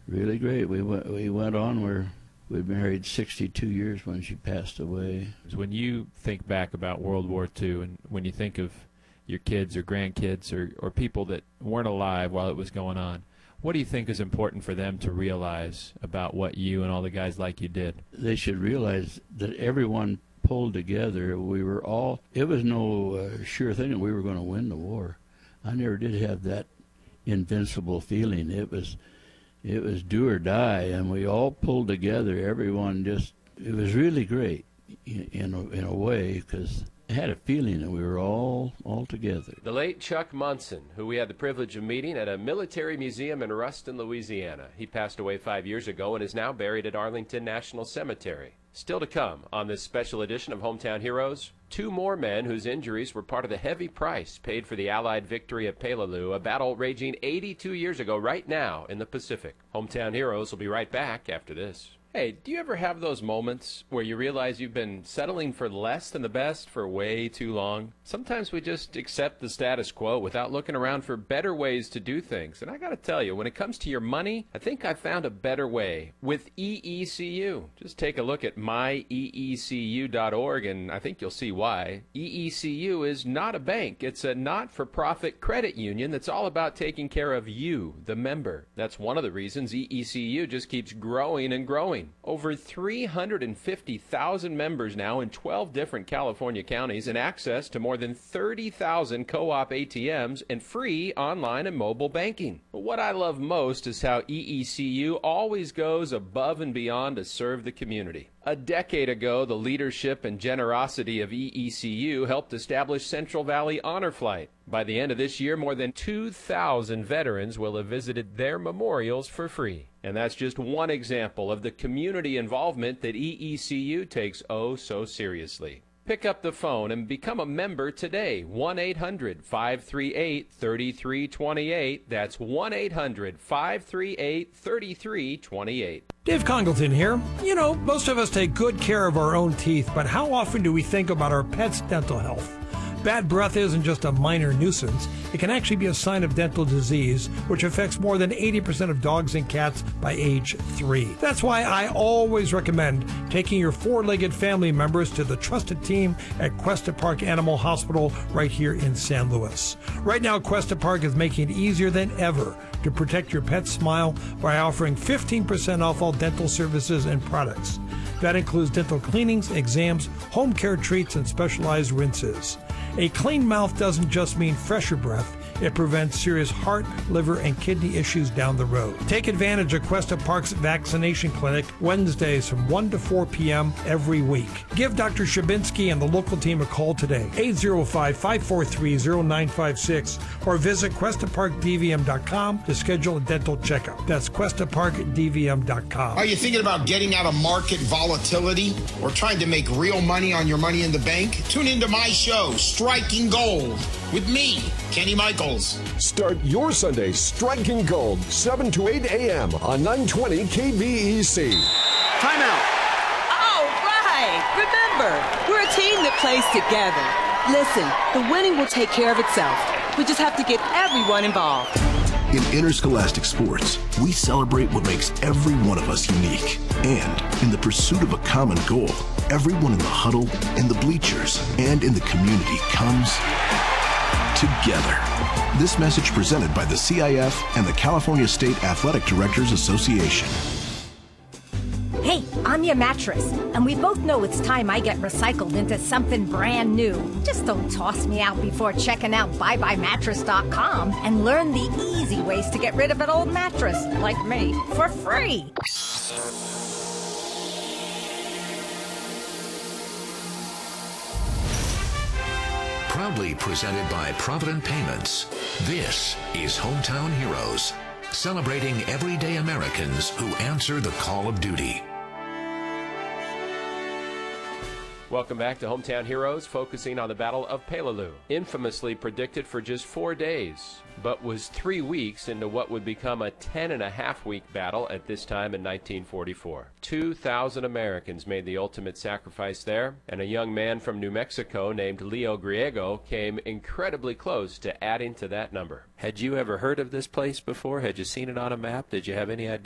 really great. We went on. We've been married 62 years when she passed away. When you think back about World War II, and when you think of your kids or grandkids or people that weren't alive while it was going on, what do you think is important for them to realize about what you and all the guys like you did? They should realize that everyone pulled together. It was no sure thing that we were going to win the war. I never did have that invincible feeling. It was do or die, and we all pulled together. Everyone it was really great in a way, because I had a feeling that we were all together. The late Chuck Munson, who we had the privilege of meeting at a military museum in Ruston, Louisiana. He passed away 5 years ago and is now buried at Arlington National Cemetery. Still to come on this special edition of Hometown Heroes, 2 more men whose injuries were part of the heavy price paid for the Allied victory at Peleliu, a battle raging 82 years ago right now in the Pacific. Hometown Heroes will be right back after this. Hey, do you ever have those moments where you realize you've been settling for less than the best for way too long? Sometimes we just accept the status quo without looking around for better ways to do things. And I got to tell you, when it comes to your money, I think I found a better way with EECU. Just take a look at myeecu.org and I think you'll see why. EECU is not a bank. It's a not-for-profit credit union that's all about taking care of you, the member. That's one of the reasons EECU just keeps growing and growing. Over 350,000 members now in 12 different California counties and access to more than 30,000 co-op ATMs and free online and mobile banking. But what I love most is how EECU always goes above and beyond to serve the community. A decade ago, the leadership and generosity of EECU helped establish Central Valley Honor Flight. By the end of this year, more than 2,000 veterans will have visited their memorials for free. And that's just one example of the community involvement that EECU takes oh so seriously. Pick up the phone and become a member today. 1-800-538-3328. That's 1-800-538-3328. Dave Congleton here. You know, most of us take good care of our own teeth, but how often do we think about our pets' dental health? Bad breath isn't just a minor nuisance. It can actually be a sign of dental disease, which affects more than 80% of dogs and cats by age 3. That's why I always recommend taking your 4-legged family members to the trusted team at Cuesta Park Animal Hospital right here in San Luis. Right now, Cuesta Park is making it easier than ever to protect your pet's smile by offering 15% off all dental services and products. That includes dental cleanings, exams, home care treats, and specialized rinses. A clean mouth doesn't just mean fresher breath. It prevents serious heart, liver, and kidney issues down the road. Take advantage of Cuesta Park's vaccination clinic Wednesdays from 1 to 4 p.m. every week. Give Dr. Shabinsky and the local team a call today, 805-543-0956, or visit QuestaParkDVM.com to schedule a dental checkup. That's QuestaParkDVM.com. Are you thinking about getting out of market volatility or trying to make real money on your money in the bank? Tune into my show, Striking Gold, with me, Kenny Michaels. Start your Sunday striking gold, 7 to 8 a.m. on 920 KBEC. Timeout. All right. Remember, we're a team that plays together. Listen, the winning will take care of itself. We just have to get everyone involved. In interscholastic sports, we celebrate what makes every one of us unique. And in the pursuit of a common goal, everyone in the huddle, in the bleachers, and in the community comes together. This message presented by the CIF and the California State Athletic Directors Association. Hey, I'm your mattress, and we both know it's time I get recycled into something brand new. Just don't toss me out before checking out BuyBuyMattress.com and learn the easy ways to get rid of an old mattress, like me, for free. Proudly presented by Provident Payments, this is Hometown Heroes, celebrating everyday Americans who answer the call of duty. Welcome back to Hometown Heroes, focusing on the Battle of Peleliu, infamously predicted for just 4 days, but was 3 weeks into what would become a 10-and-a-half-week battle at this time in 1944. 2,000 Americans made the ultimate sacrifice there, and a young man from New Mexico named Leo Griego came incredibly close to adding to that number. Had you ever heard of this place before? Had you seen it on a map? Did you have any idea